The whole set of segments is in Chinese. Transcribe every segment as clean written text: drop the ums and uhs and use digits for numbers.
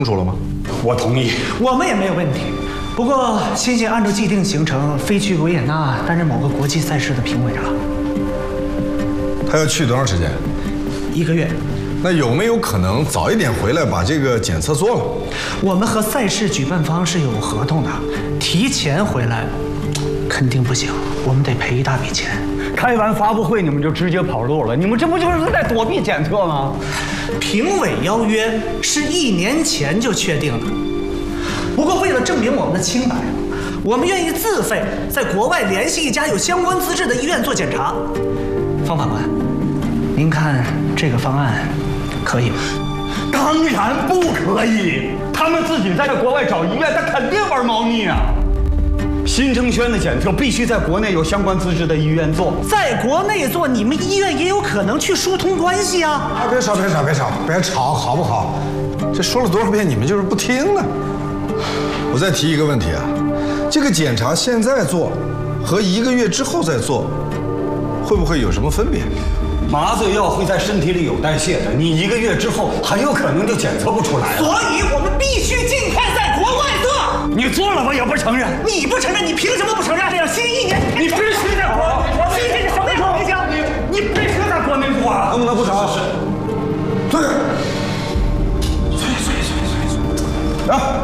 楚了吗？ 我同意， 我们也没有问题。不过，欣欣按照既定行程飞去维也纳担任某个国际赛事的评委了。 他要去多长时间 ？1个月。 那有没有可能早一点回来把这个检测做了？ 我们和赛事举办方是有合同的，提前回来肯定不行，我们得赔一大笔钱。 开完发布会你们就直接跑路了，你们这不就是在躲避检测吗？ 评委邀约是1年前就确定的，不过为了证明我们的清白，我们愿意自费在国外联系一家有相关资质的医院做检查。方法官，您看这个方案可以吗？ 当然不可以，他们自己在国外找医院，他肯定玩猫腻啊。新生轩的检测必须在国内有相关资质的医院做， 在国内做，你们医院也有可能去疏通关系啊！ 别吵，别吵，好不好？这说了多少遍，你们就是不听呢。我再提一个问题啊，这个检查现在做和1个月之后再做，会不会有什么分别？ 麻醉药会在身体里有代谢的，你1个月之后很有可能就检测不出来了。 所以我们必须尽快在国外做。 你做了我也不承认， 你不承认，你凭什么不承认？这样新1年， 你必须在国内， 新这是什么样的冰箱？ 你必须在国内做啊！ 能不能不吵？是。对。啊！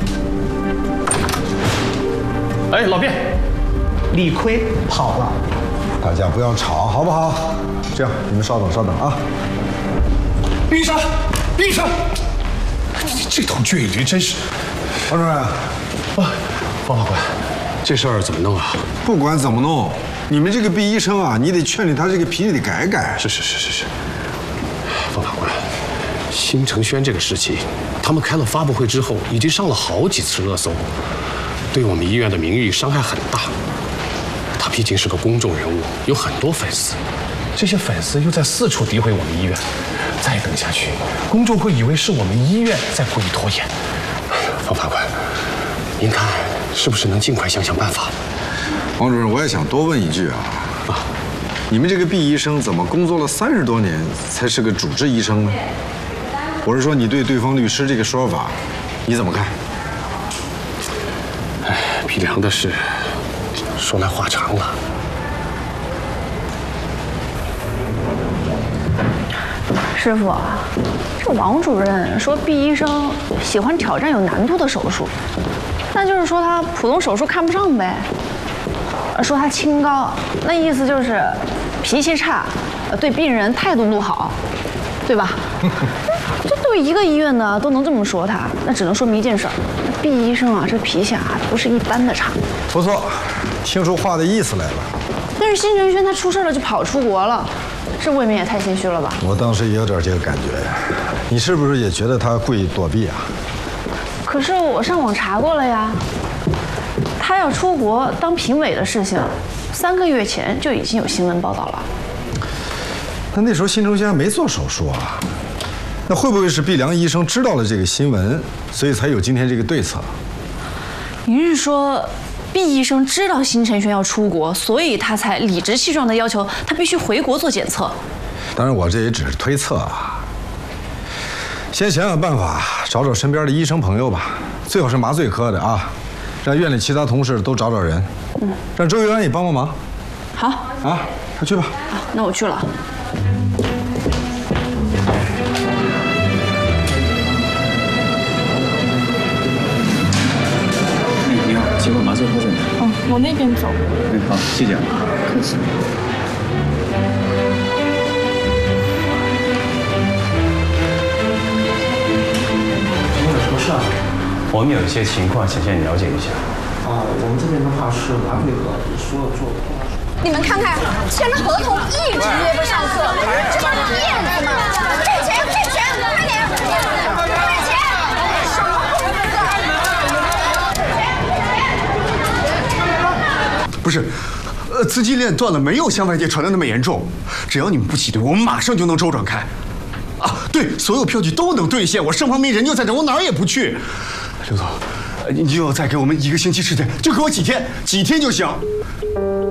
哎，老卞， 李逵跑了。 大家不要吵，好不好？这样，你们稍等啊。 医生，这头倔驴真是。 王主任， 方法官，这事儿怎么弄啊？ 不管怎么弄，你们这个毕医生啊，你得劝劝他这个脾气得改改。 是。方法官，新成轩这个事情，他们开了发布会之后，已经上了好几次热搜，对我们医院的名誉伤害很大。他毕竟是个公众人物，有很多粉丝，这些粉丝又在四处诋毁我们医院，再等下去，公众会以为是我们医院在故意拖延。方法官，您看是不是能尽快想想办法？ 王主任，我也想多问一句啊，你们这个毕医生怎么工作了30多年才是个主治医生呢？我是说，你对对方律师这个说法，你怎么看？ 哎，毕良的事，说来话长了。 师傅，这王主任说毕医生喜欢挑战有难度的手术，那就是说他普通手术看不上呗。说他清高，那意思就是脾气差，对病人态度不好，对吧？这对一个医院的都能这么说他，那只能说明一件事儿：毕医生啊，这脾气啊不是一般的差。 不错，听出话的意思来了。 但是新成轩他出事了就跑出国了，这未免也太心虚了吧？ 我当时也有点这个感觉，你是不是也觉得他故意躲避啊？ 可是我上网查过了呀，他要出国当评委的事情，3个月前就已经有新闻报道了。 那时候新成轩还没做手术啊，那会不会是毕良医生知道了这个新闻，所以才有今天这个对策？ 您是说，毕医生知道新成轩要出国，所以他才理直气壮地要求他必须回国做检测？ 当然，我这也只是推测啊。先想想办法，找找身边的医生朋友吧，最好是麻醉科的啊，让院里其他同事都找找人，让周玉安也帮帮忙。 好啊，快去吧。 好，那我去了。 你好，请问麻醉科在哪？ 往那边走。 好，谢谢啊。客气。 是啊，我们有一些情况想先了解一下。 我们这边的话是麻醉科，说做。 你们看看，签了合同一直约不上客，这不是骗子吗？退钱，快点！退钱！什么公司？ 不是，资金链断了，没有像外界传的那么严重。只要你们不挤兑，我们马上就能周转开。啊，对，所有票据都能兑现。我身旁没人就在这，我哪儿也不去。刘总，你就再给我们1个星期时间，就给我几天就行。